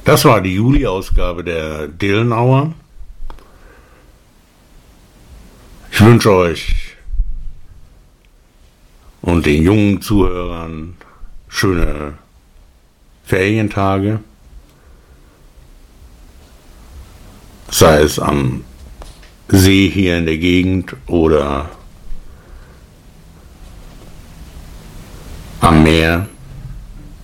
Das war die Juli-Ausgabe der Dylan Hour. Ich wünsche euch und den jungen Zuhörern schöne Ferientage, sei es am See hier in der Gegend oder am Meer.